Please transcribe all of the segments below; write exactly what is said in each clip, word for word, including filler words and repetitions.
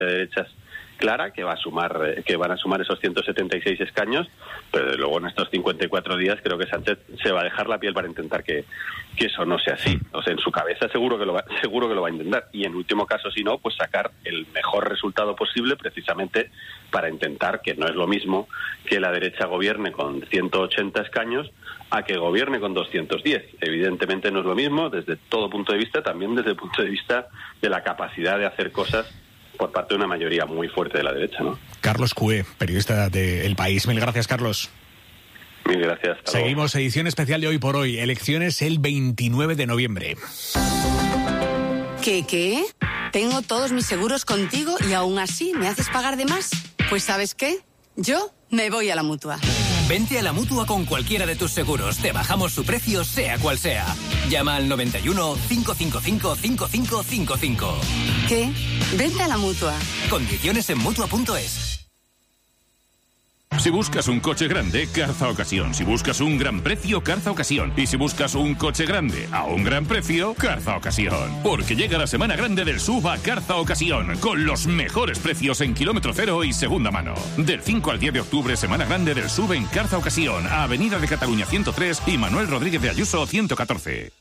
de derechas clara, que va a sumar, que van a sumar esos ciento setenta y seis escaños, pero desde luego en estos cincuenta y cuatro días creo que Sánchez se va a dejar la piel para intentar que, que eso no sea así. O sea, en su cabeza seguro que lo va, seguro que lo va a intentar, y en último caso, si no, pues sacar el mejor resultado posible, precisamente para intentar, que no es lo mismo que la derecha gobierne con ciento ochenta escaños a que gobierne con doscientos diez. Evidentemente no es lo mismo desde todo punto de vista, también desde el punto de vista de la capacidad de hacer cosas por parte de una mayoría muy fuerte de la derecha, ¿no? Carlos Cué, periodista de El País. Mil gracias, Carlos. Mil gracias. Seguimos, edición especial de Hoy por Hoy. Elecciones el veintinueve de noviembre. ¿Qué, qué? Tengo todos mis seguros contigo y aún así me haces pagar de más. Pues ¿sabes qué? Yo me voy a la Mutua. Vente a la Mutua con cualquiera de tus seguros. Te bajamos su precio, sea cual sea. Llama al noventa y uno, cinco cinco cinco, cinco cinco cinco cinco. ¿Qué? Vente a la Mutua. Condiciones en Mutua punto es. Si buscas un coche grande, Carza Ocasión. Si buscas un gran precio, Carza Ocasión. Y si buscas un coche grande a un gran precio, Carza Ocasión. Porque llega la semana grande del S U V a Carza Ocasión, con los mejores precios en kilómetro cero y segunda mano. Del cinco al diez de octubre, semana grande del S U V en Carza Ocasión, a Avenida de Cataluña ciento tres y Manuel Rodríguez de Ayuso ciento catorce.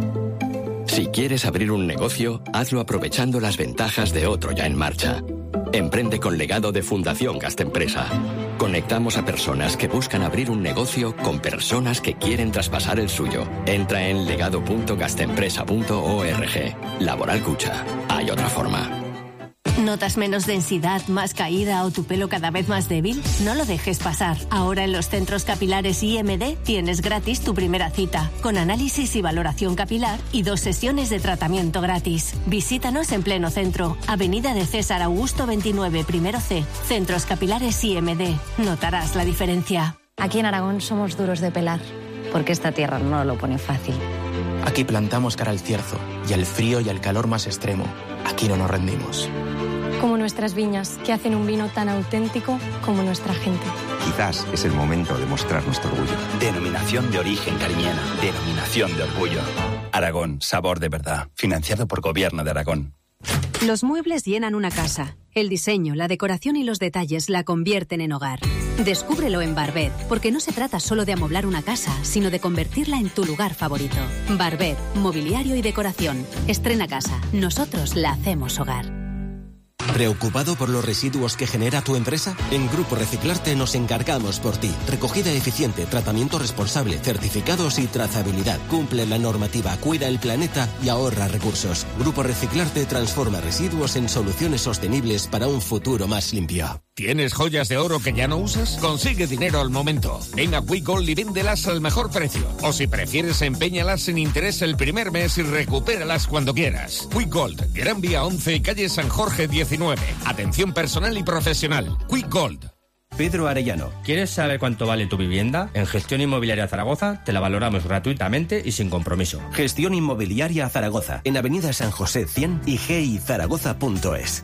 Si quieres abrir un negocio, hazlo aprovechando las ventajas de otro ya en marcha. Emprende con legado de Fundación Gastempresa. Conectamos a personas que buscan abrir un negocio con personas que quieren traspasar el suyo. Entra en legado punto gastempresa punto org. Laboral Cucha. Hay otra forma. ¿Notas menos densidad, más caída o tu pelo cada vez más débil? No lo dejes pasar. Ahora en los centros capilares I M D tienes gratis tu primera cita, con análisis y valoración capilar y dos sesiones de tratamiento gratis. Visítanos en pleno centro, Avenida de César Augusto veintinueve, primero C, Centros Capilares I M D. Notarás la diferencia. Aquí en Aragón somos duros de pelar, porque esta tierra no lo pone fácil. Aquí plantamos cara al cierzo y al frío y al calor más extremo. Aquí no nos rendimos. Como nuestras viñas, que hacen un vino tan auténtico como nuestra gente. Quizás es el momento de mostrar nuestro orgullo. Denominación de origen cariñena. Denominación de orgullo. Aragón, sabor de verdad. Financiado por Gobierno de Aragón. Los muebles llenan una casa. El diseño, la decoración y los detalles la convierten en hogar. Descúbrelo en Barbet, porque no se trata solo de amoblar una casa, sino de convertirla en tu lugar favorito. Barbet, mobiliario y decoración. Estrena casa. Nosotros la hacemos hogar. ¿Preocupado por los residuos que genera tu empresa? En Grupo Reciclarte nos encargamos por ti. Recogida eficiente, tratamiento responsable, certificados y trazabilidad. Cumple la normativa, cuida el planeta y ahorra recursos. Grupo Reciclarte transforma residuos en soluciones sostenibles para un futuro más limpio. ¿Tienes joyas de oro que ya no usas? Consigue dinero al momento. Ven a Quick Gold y véndelas al mejor precio. O si prefieres, empeñalas sin interés el primer mes y recupéralas cuando quieras. Quick Gold, Gran Vía once y calle San Jorge diecinueve. Atención personal y profesional. Quick Gold. Pedro Arellano. ¿Quieres saber cuánto vale tu vivienda? En Gestión Inmobiliaria Zaragoza te la valoramos gratuitamente y sin compromiso. Gestión Inmobiliaria Zaragoza, en Avenida San José cien y g i zaragoza punto es.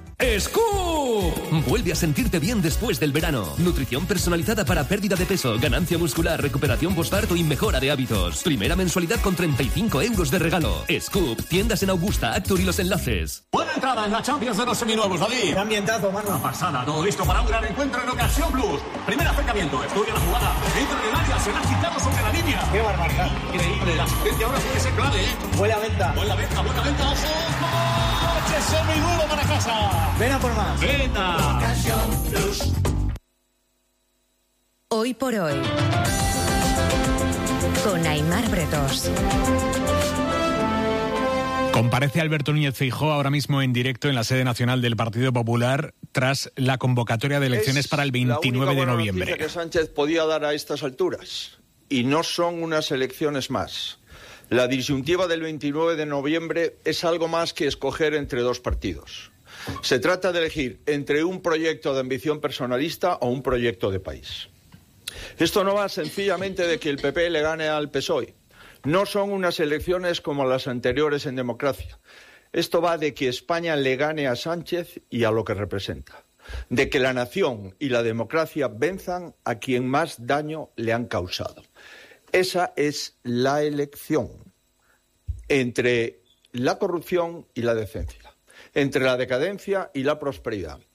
¡Scoop! Vuelve a sentirte bien después del verano. Nutrición personalizada para pérdida de peso, ganancia muscular, recuperación postparto y mejora de hábitos. Primera mensualidad con treinta y cinco euros de regalo. Scoop, tiendas en Augusta, Actur y Los Enlaces. Buena entrada en la Champions de los seminuevos, David. Qué ambientazo, mano. Una pasada, todo listo para un gran encuentro en Ocasión Plus. Primer acercamiento, estudia la jugada. Entra en el área, se la ha quitado sobre la línea. Qué barbaridad. Increíble, la asistencia ahora sí que se clave, ¿eh? Buena venta. Buena venta, buena venta, ojo. ¡Coche semiduro para casa! Ven a por más. ¡Venta! Ocasión Plus. Hoy por hoy. Con Aimar Bretos. Comparece Alberto Núñez Feijóo ahora mismo en directo en la sede nacional del Partido Popular tras la convocatoria de elecciones es para el veintinueve de noviembre. La única que Sánchez podía dar a estas alturas, y no son unas elecciones más. La disyuntiva del veintinueve de noviembre es algo más que escoger entre dos partidos. Se trata de elegir entre un proyecto de ambición personalista o un proyecto de país. Esto no va sencillamente de que el P P le gane al P S O E. No son unas elecciones como las anteriores en democracia. Esto va de que España le gane a Sánchez y a lo que representa. De que la nación y la democracia venzan a quien más daño le han causado. Esa es la elección entre la corrupción y la decencia. entre la decadencia y la prosperidad.